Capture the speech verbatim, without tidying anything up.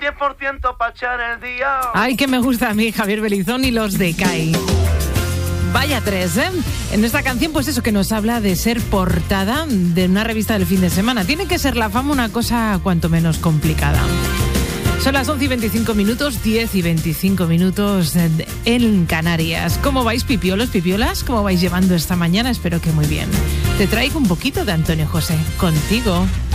diez por ciento para echar el día. Ay, que me gusta a mí, Javier Belizón y los de C A I. Vaya tres, ¿eh? En esta canción, pues eso, que nos habla de ser portada de una revista del fin de semana. Tiene que ser la fama una cosa cuanto menos complicada. Son las once y veinticinco minutos, diez y veinticinco minutos en Canarias. ¿Cómo vais, pipiolos, pipiolas? ¿Cómo vais llevando esta mañana? Espero que muy bien. Te traigo un poquito de Antonio José. Contigo.